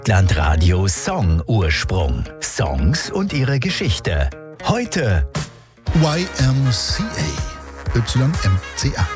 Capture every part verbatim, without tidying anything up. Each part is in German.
Vogtlandradio Song Ursprung. Songs und ihre Geschichte. Heute Y M C A. Y M C A.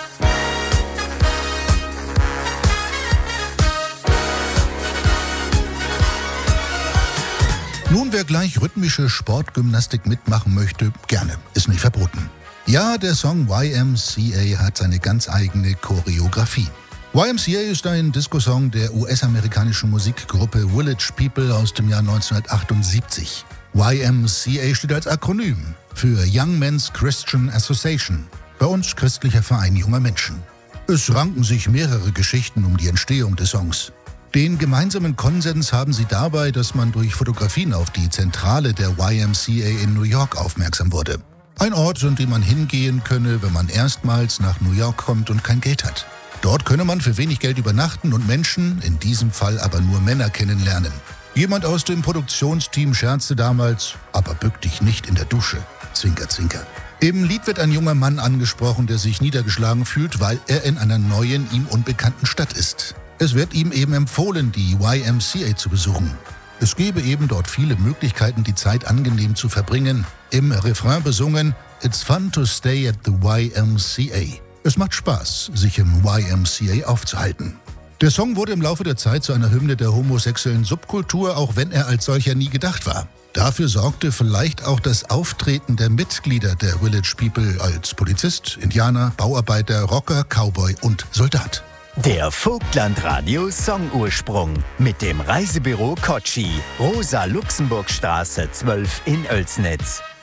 Nun, wer gleich rhythmische Sportgymnastik mitmachen möchte, gerne, ist nicht verboten. Ja, der Song Y M C A hat seine ganz eigene Choreografie. Y M C A ist ein Disco-Song der U S-amerikanischen Musikgruppe Village People aus dem Jahr neunzehnhundertachtundsiebzig. Y M C A steht als Akronym für Young Men's Christian Association, bei uns christlicher Verein junger Menschen. Es ranken sich mehrere Geschichten um die Entstehung des Songs. Den gemeinsamen Konsens haben sie dabei, dass man durch Fotografien auf die Zentrale der Y M C A in New York aufmerksam wurde. Ein Ort, an dem man hingehen könne, wenn man erstmals nach New York kommt und kein Geld hat. Dort könne man für wenig Geld übernachten und Menschen, in diesem Fall aber nur Männer, kennenlernen. Jemand aus dem Produktionsteam scherzte damals, aber bück dich nicht in der Dusche. Zwinker, zwinker. Im Lied wird ein junger Mann angesprochen, der sich niedergeschlagen fühlt, weil er in einer neuen, ihm unbekannten Stadt ist. Es wird ihm eben empfohlen, die Y M C A zu besuchen. Es gebe eben dort viele Möglichkeiten, die Zeit angenehm zu verbringen. Im Refrain besungen, "It's fun to stay at the Y M C A." Es macht Spaß, sich im Y M C A aufzuhalten. Der Song wurde im Laufe der Zeit zu einer Hymne der homosexuellen Subkultur, auch wenn er als solcher nie gedacht war. Dafür sorgte vielleicht auch das Auftreten der Mitglieder der Village People als Polizist, Indianer, Bauarbeiter, Rocker, Cowboy und Soldat. der Vogtlandradio Song Ursprung mit dem Reisebüro Kotschi, Rosa-Luxemburg-Straße zwölf in Oelsnitz.